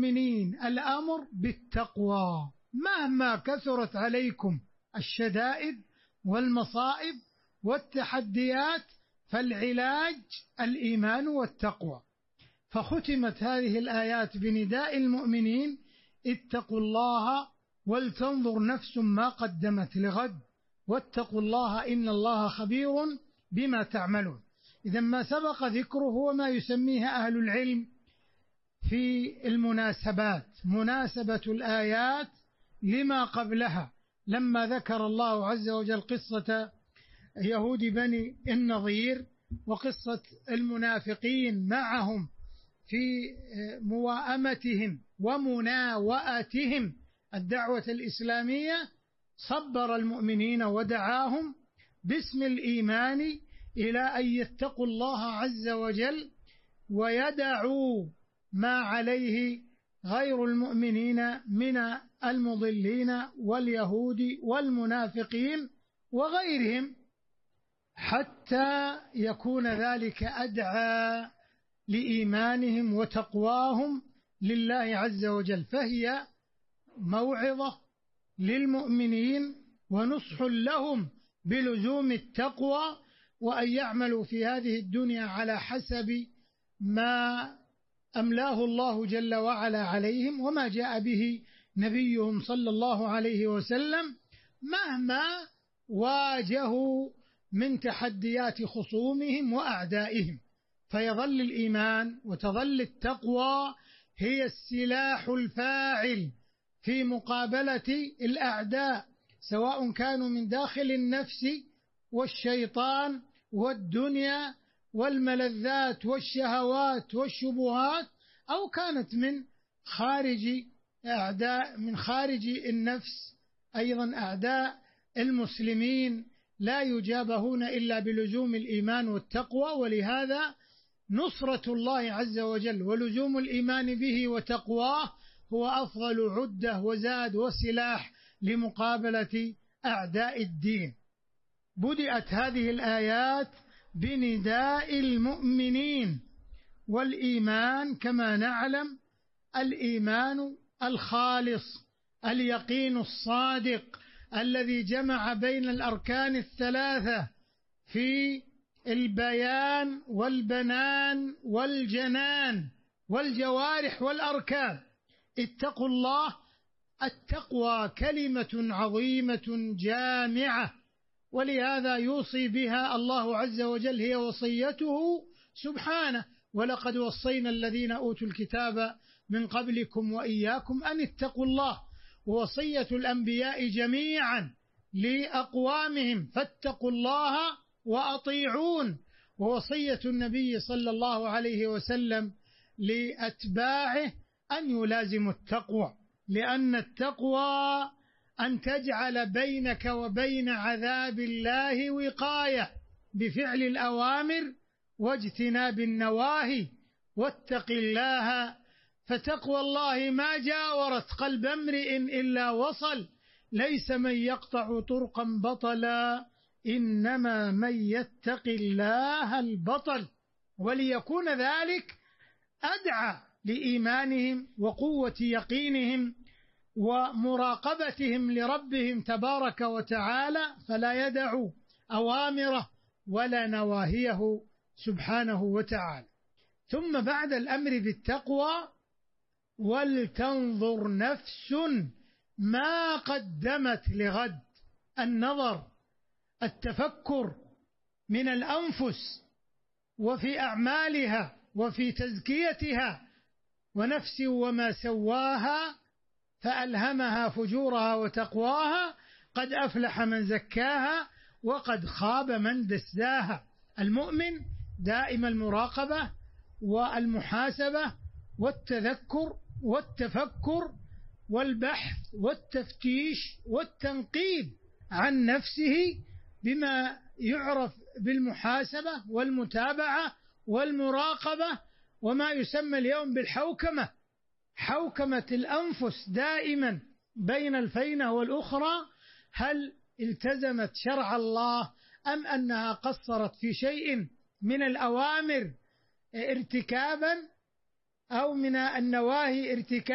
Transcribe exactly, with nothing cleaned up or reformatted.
المؤمنين الأمر بالتقوى مهما كثرت عليكم الشدائد والمصائب والتحديات، فالعلاج الإيمان والتقوى. فختمت هذه الآيات بنداء المؤمنين: اتقوا الله ولتنظر نفس ما قدمت لغد واتقوا الله إن الله خبير بما تعملون. إذا ما سبق ذكره هو ما يسميه أهل العلم في المناسبات، مناسبة الآيات لما قبلها، لما ذكر الله عز وجل قصة يهود بني النضير وقصة المنافقين معهم في موائمتهم ومناوئتهم الدعوة الإسلامية، صبر المؤمنين ودعاهم باسم الإيمان إلى أن يتقوا الله عز وجل ويدعوا ما عليه غير المؤمنين من المضلين واليهود والمنافقين وغيرهم، حتى يكون ذلك أدعى لإيمانهم وتقواهم لله عز وجل. فهي موعظة للمؤمنين ونصح لهم بلزوم التقوى وأن يعملوا في هذه الدنيا على حسب ما أملاه الله جل وعلا عليهم وما جاء به نبيهم صلى الله عليه وسلم، مهما واجهوا من تحديات خصومهم وأعدائهم. فيظل الإيمان وتظل التقوى هي السلاح الفاعل في مقابلة الأعداء، سواء كانوا من داخل النفس والشيطان والدنيا والملذات والشهوات والشبهات، أو كانت من خارج أعداء من خارج النفس أيضا أعداء المسلمين لا يجابهون إلا بلزوم الإيمان والتقوى. ولهذا نصرة الله عز وجل ولزوم الإيمان به وتقواه هو أفضل عدة وزاد وسلاح لمقابلة أعداء الدين. بدأت هذه الآيات بنداء المؤمنين، والإيمان كما نعلم الإيمان الخالص، اليقين الصادق الذي جمع بين الأركان الثلاثة في البيان والبنان والجنان والجوارح والأركان. اتقوا الله، التقوى كلمة عظيمة جامعة، ولهذا يوصي بها الله عز وجل، هي وصيته سبحانه: ولقد وصينا الذين أوتوا الكتاب من قبلكم وإياكم أن اتقوا الله. ووصية الأنبياء جميعا لأقوامهم: فاتقوا الله وأطيعون. ووصية النبي صلى الله عليه وسلم لأتباعه أن يلازموا التقوى، لأن التقوى أن تجعل بينك وبين عذاب الله وقاية بفعل الأوامر واجتناب النواهي. واتق الله، فتقوى الله ما جاورت قلب امرئ إلا وصل، ليس من يقطع طرقا بطلا، إنما من يتق الله البطل. وليكون ذلك أدعى لإيمانهم وقوة يقينهم ومراقبتهم لربهم تبارك وتعالى، فلا يدعوا أوامره ولا نواهيه سبحانه وتعالى. ثم بعد الأمر بالتقوى: ولتنظر نفس ما قدمت لغد. النظر، التفكر من الأنفس وفي أعمالها وفي تزكيتها. ونفس وما سواها فألهمها فجورها وتقواها، قد أفلح من زكاها وقد خاب من دساها. المؤمن دائم المراقبة والمحاسبة والتذكر والتفكر والبحث والتفتيش والتنقيب عن نفسه بما يعرف بالمحاسبة والمتابعة والمراقبة، وما يسمى اليوم بالحوكمة، حوكمة الأنفس دائما بين الفينة والأخرى. هل التزمت شرع الله أم أنها قصرت في شيء من الأوامر ارتكابا أو من النواهي ارتكابا؟